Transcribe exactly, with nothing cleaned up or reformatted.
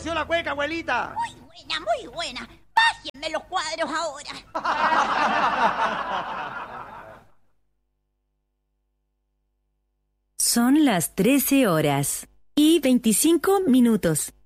pareció la cueca, abuelita? Muy buena, muy buena. Bájenme los cuadros ahora. Son las trece horas y veinticinco minutos.